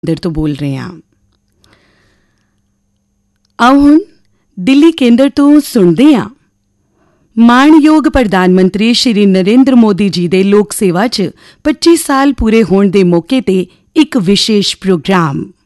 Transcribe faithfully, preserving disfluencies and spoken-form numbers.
ਕੇਂਦਰ ਤੋਂ ਬੋਲ ਰਹੇ ਹਾਂ। ਆਓ ਹੁਣ ਦਿੱਲੀ ਕੇਂਦਰ ਤੋਂ ਸੁਣਦੇ ਹਾਂ ਮਾਣਯੋਗ ਪ੍ਰਧਾਨ ਮੰਤਰੀ ਸ਼੍ਰੀ ਨਰਿੰਦਰ ਮੋਦੀ ਜੀ ਦੇ ਲੋਕ ਸੇਵਾ 'ਚ ਪੱਚੀ ਸਾਲ ਪੂਰੇ ਹੋਣ ਦੇ ਮੌਕੇ ਤੇ ਇੱਕ ਵਿਸ਼ੇਸ਼ ਪ੍ਰੋਗਰਾਮ।